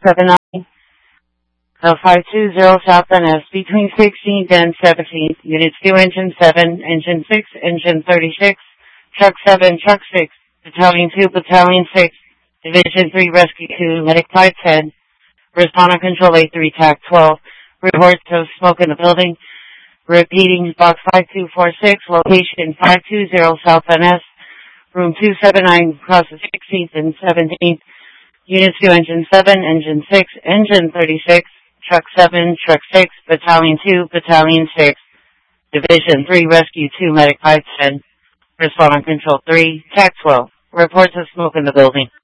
679 520 South NS between 16th and 17th. Units 2, Engine 7, Engine 6, Engine 36, Truck 7, Truck 6, Battalion 2, Battalion 6, Division 3, Rescue 2, Medic 510, Responder Control A3, TAC 12, reports of smoke in the building. Repeating, Box 5246, location 520 South NS, Room 279, across the 16th and 17th. Units 2, Engine 7, Engine 6, Engine 36, Truck 7, Truck 6, Battalion 2, Battalion 6, Division 3, Rescue 2, Medic 510, Responder Control 3, TAC 12. Reports of smoke in the building.